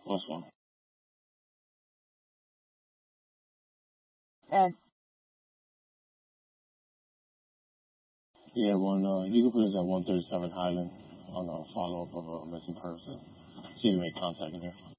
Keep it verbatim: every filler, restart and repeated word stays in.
What's one? And Yeah, one. Uh, you can put us at one thirty-seven Highland on a follow up of a missing person. See if you make contact in here.